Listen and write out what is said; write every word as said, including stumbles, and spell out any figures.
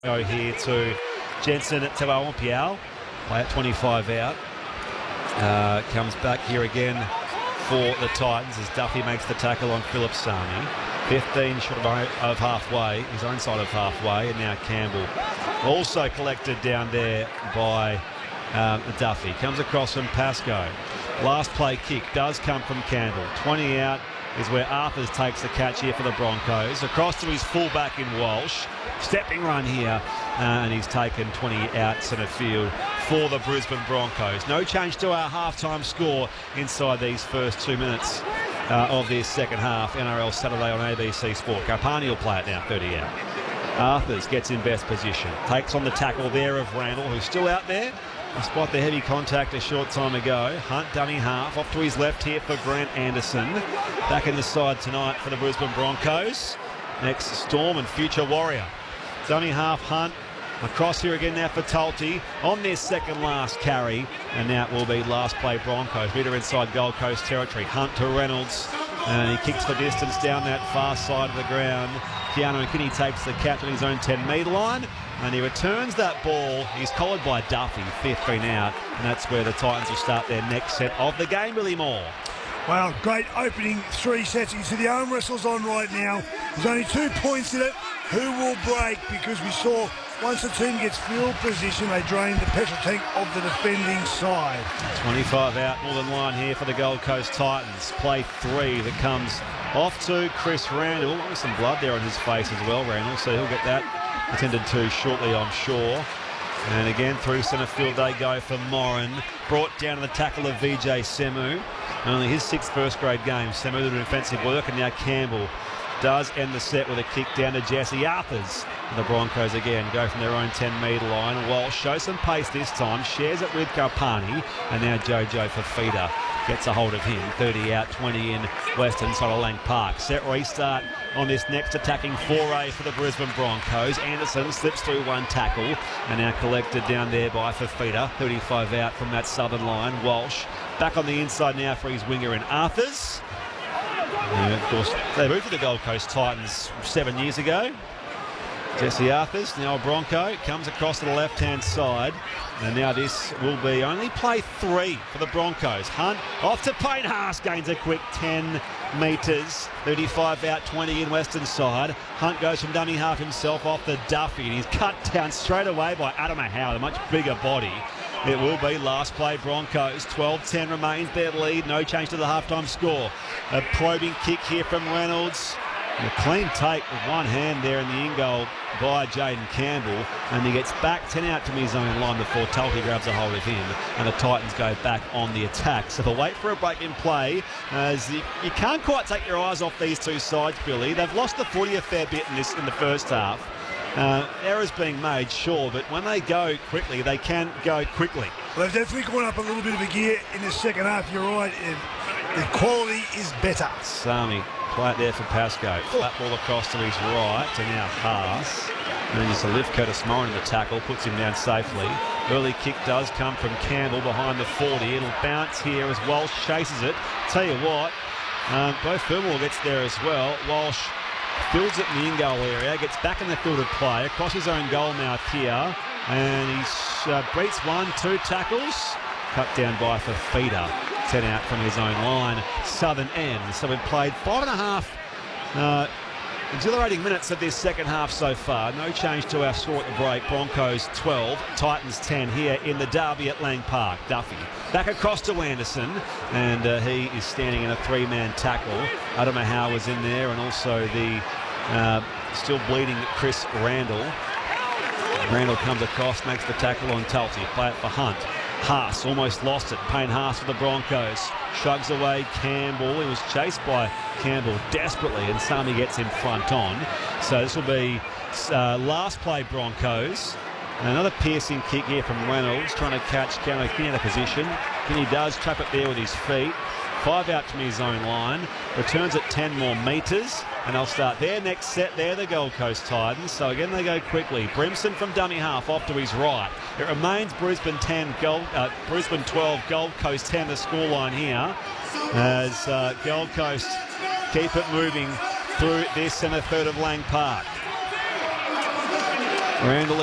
Go here to Jensen to Piao. Play at twenty-five out. Uh, comes back here again for the Titans as Duffy makes the tackle on Philip Sami. fifteen short of halfway, his own side of halfway, and now Campbell. Also collected down there by um, Duffy. Comes across from Pascoe. Last play kick does come from Campbell. twenty out is where Arthurs takes the catch here for the Broncos. Across to his fullback in Walsh. Stepping run here, uh, and he's taken twenty out centre field for the Brisbane Broncos. No change to our halftime score inside these first two minutes uh, of this second half. N R L Saturday on A B C Sport. Karpani will play it now, thirty out. Arthurs gets in best position. Takes on the tackle there of Randall, who's still out there, despite the heavy contact a short time ago. Hunt dummy half, off to his left here for Grant Anderson. Back in the side tonight for the Brisbane Broncos. Next, Storm and future Warrior. Dummy half Hunt. Across here again now for Talty on their second last carry. And now it will be last play Broncos. Meter inside Gold Coast territory. Hunt to Reynolds. And he kicks for distance down that far side of the ground. Keanu Kinney takes the catch on his own ten metre line. And he returns that ball. He's collared by Duffy, fifteen out. And that's where the Titans will start their next set of the game. Billy Moore. Well, great opening three sets. You see the arm wrestle's on right now. There's only two points in it. Who will break? Because we saw once the team gets field position, they drain the petrol tank of the defending side. twenty-five out, Northern line here for the Gold Coast Titans. Play three that comes off to Chris Randall. With some blood there on his face as well, Randall, so he'll get that attended to shortly, I'm sure. And again, through centre field they go for Moran. Brought down to the tackle of V J Semu. Only his sixth first grade game. Semu doing defensive work, and now Campbell does end the set with a kick down to Jesse Arthurs. And the Broncos again go from their own ten metre line. Walsh shows some pace this time, shares it with Karpani, and now Jojo Fafita gets a hold of him. thirty out, twenty in Western side of Lang Park. Set restart on this next attacking foray for the Brisbane Broncos. Anderson slips through one tackle and now collected down there by Fafita. thirty-five out from that southern line. Walsh back on the inside now for his winger in Arthurs. And of course, they moved to the Gold Coast Titans seven years ago. Jesse Arthurs, now a Bronco, comes across to the left-hand side. And now this will be only play three for the Broncos. Hunt off to Payne Haas, gains a quick ten metres. thirty-five out, twenty in Western side. Hunt goes from dummy half himself off the Duffy, and he's cut down straight away by Adam Howard, a much bigger body. It will be last play Broncos. twelve ten remains their lead. No change to the halftime score. A probing kick here from Reynolds. And a clean take with one hand there in the in-goal by Jaden Campbell. And he gets back ten out to his own line before Talty grabs a hold of him. And the Titans go back on the attack. So they'll wait for a break in play. As you, you can't quite take your eyes off these two sides, Billy. They've lost the footy a fair bit in this in the first half. Uh, errors being made, sure, but when they go quickly, they can go quickly. Well, they've definitely gone up a little bit of a gear in the second half. You're right. It, the quality is better. Sami, play it there for Pascoe. Flat ball across to his right, and now Haas. And then just a lift Curtis Moran in the tackle, puts him down safely. Early kick does come from Campbell behind the forty. It'll bounce here as Walsh chases it. Tell you what, um, both Fillmore gets there as well. Walsh builds it in the in-goal area, gets back in the field of play, across his own goal mouth here, and he uh, beats one, two tackles, cut down by Fafita, ten out from his own line, southern end. So we've played five and a half uh, exhilarating minutes of this second half so far. No change to our score at the break. Broncos twelve, Titans ten here in the derby at Lang Park. Duffy back across to Anderson, and uh, he is standing in a three-man tackle. Adama Howe was in there, and also the uh, still bleeding Chris Randall. Randall comes across, makes the tackle on Talty. Play it for Hunt. Haas almost lost it. Payne Haas for the Broncos. Shrugs away Campbell. He was chased by Campbell desperately, and Sami gets in front on. So this will be uh, last play Broncos. And another piercing kick here from Reynolds, trying to catch Keanu Kinney in a position. Kinney does trap it there with his feet. Five out from his own line. Returns at ten more metres. And they'll start their next set there, the Gold Coast Titans. So again, they go quickly. Brimson from dummy half off to his right. It remains Brisbane ten, Gold, uh, Brisbane twelve, Gold Coast ten, the scoreline here. As uh, Gold Coast keep it moving through this centre third of Lang Park. Randall